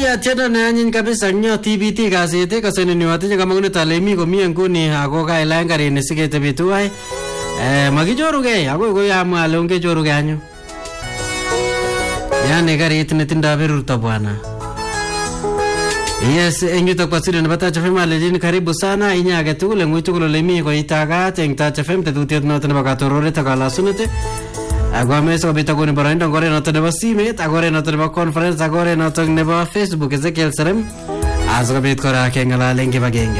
Aya tena na nyin kabisa nyo TBT gazete kaseni ni watu kama ngune talemi ko mi nguni ako ka ilangari ni sigete bituai magijoruge ako ko ya mwalonge joruge anyu yani gari itne tinda berurta bwana. Yes, enjuto kwa siri napata chafema lejini karibu sana inyage tukule ngwitu kulolemi ko itaga tengta chafem tetutiet note nabakatorore takala sunete. Agome so bita ko ni baranda gore note ne basime tagore note ne conference agore note ne ba Facebook Ezekiel Serem azga bit kora kengala lenge bagenge.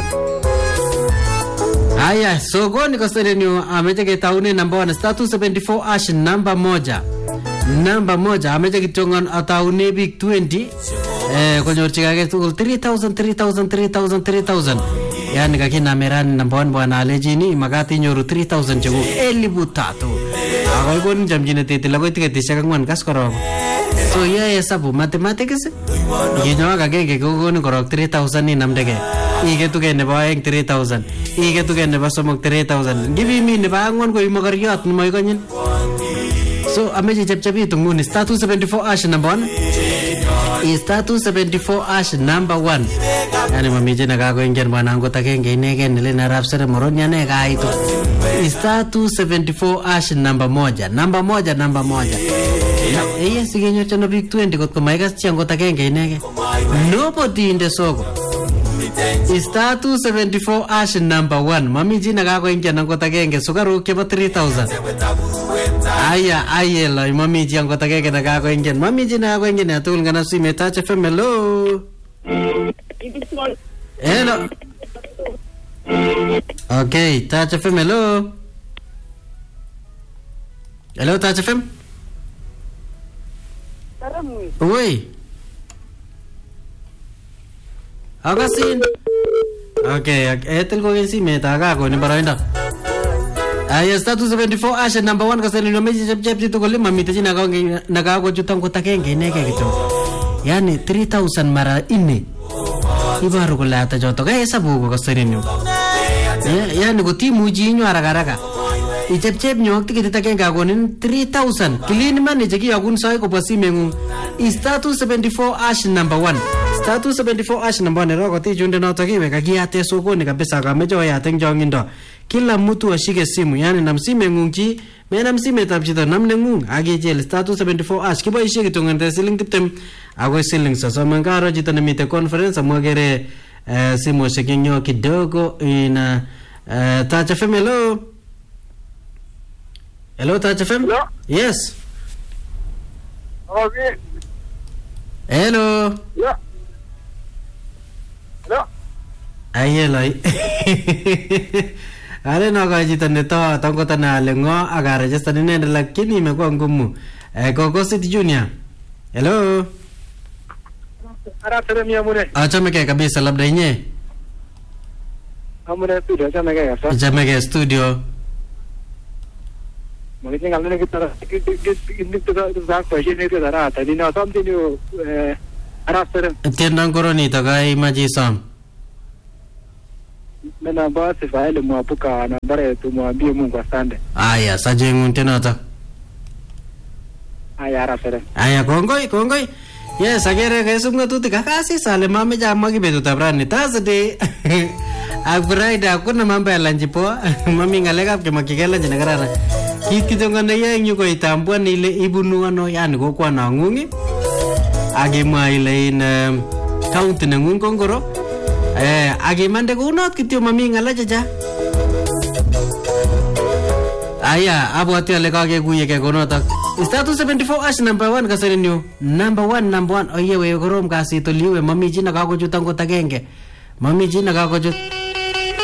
Aya so go ni kostene ni ameje ke taune number 1 status 74 ash number moja ameje kitongon ataune big 20 konyorchika ke tukul 3000 yani kakina merani number 1 bwana alejini magati nyoru 3000 chego elibu tatu akoy kon jamjine tete lagoy tiketishek angwan kas korok so yae hesabu mathematics ginyo kagenge kokoni korok 3000 inamdege igetuge nebo aeng 3000 igetuge nebo somok 3000 gibimi nebo angwan ko imogoriot moikonyin so ameje chepchebitu nguni status 74 ash number 1 is status 74 ash number 1 yani mamije nakago ingen bwana angot agenge inegen nile narap sere moronya ne kaitu status 74 ash number 1 yes sigenyo chano big 20 kotko maigas chi angot agenge inegen nobody in the soko status 74 ash number 1 mamije nakago ingen angot agenge sugaruk chebo 3000 aya la mamije angot agenge nakago ingen mamije nakago ingen atul ngana simeta chfm hello. Hello. Okay, Touch FM, hello. Hello, Touch FM. Uy. Agasin. Okay, etel ko yung si meta ako ni barainda. Ay status 74 ash number 1 kasi nino meji jep dito ko lima mita jina nagago jutang ko takenge neke gitu. Yani 3000 mara ini. Ibaru ko lata joto kaya sabu ko kasi ninyo. Yani ko timu jinyo haraka. Ichep nyo tikiti takenge agonin 3000. Kilini man ijeki agun say ko pasi mengung. Status 74 ash number 1. Status 74 ash number 1 roko ti junde no tokiwe kagiate sokoni kabisa kamejo yateng jongindo. Kila mtu ashike simu yani namsime ngungi menam sime tapchito namne ngung agejel status 74 ash kiboishe kitongante siling tiptem agoi siling sasa mangaro jita namite conference amwagere simu shekinyo kidogo ina Touch FM hello. Hello Touch FM. Hello? Yes. Okay. Hello. Yeah. Hello. Ayelo. Ale no ga jita neto tongo tana lengo aga register nene lakini imekuwa ngumu. Gogo City Junior. Hello. Ara teremia mune. Acha meke kabisa labda inye. Amune studio acha meke yasa. Acha meke studio. Mungkin kalau ni kita kita kwa jini kita darah tadi na something you ara terem. Tiendang koroni to ga imaji som. Mena basi faile mwapuka na bare tumwambie Mungu asante. Aya saje nguntena to. Aya ara terem. Aya kongoi. Yes, agere kesumga tuti kakasi sale mame jama kibetu tabrani Thursday. Friday hakuna mambo ya lunch poa. Mami ngaleka ke makikela jina karara. Kikitonga na yenyu ko itambua ni ile ibunu ano yani ko kwa na ngungi. Agema ile in county na ngungi kongoro. Agemande ko unot kityo mami ngala jaja. Aya abwati ale kage kuye ke konotak. Status 74 ash number 1 kasari nyo. Number 1 oyewe korom kasi to liwe mami jina kako jutang ko tagenge. Mami jina kako jut